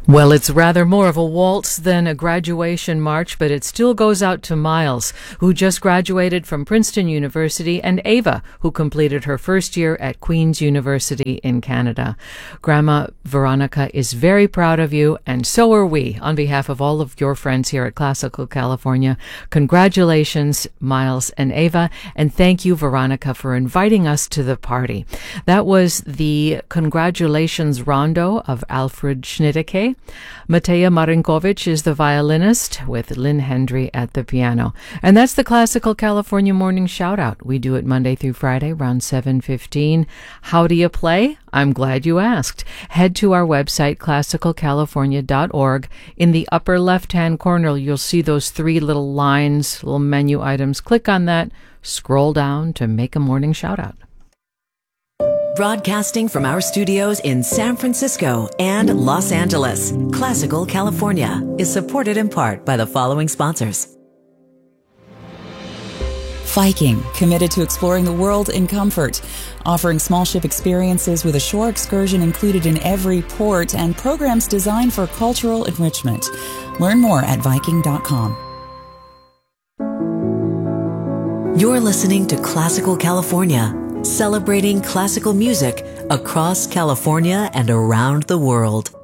Well, it's rather more of a waltz than a graduation march, but it still goes out to Miles, who just graduated from Princeton University, and Ava, who completed her first year at Queen's University in Canada. Grandma Veronica is very proud of you, and so are we. On behalf of all of your friends here at Classical California, congratulations, Miles and Ava, and thank you, Veronica, for inviting us to the party. That was the Congratulations Rondo of Alfred Schnitteke. Mateja Marinkovic is the violinist, with Lynn Hendry at the piano. And that's the Classical California Morning Shoutout. We do it Monday through Friday around 7:15. How do you play? I'm glad you asked. Head to our website, classicalcalifornia.org. In the upper left-hand corner, you'll see those three little lines, little menu items. Click on that, scroll down to make a morning shoutout. Broadcasting from our studios in San Francisco and Los Angeles, Classical California is supported in part by the following sponsors. Viking, committed to exploring the world in comfort, offering small ship experiences with a shore excursion included in every port and programs designed for cultural enrichment. Learn more at Viking.com. You're listening to Classical California, celebrating classical music across California and around the world.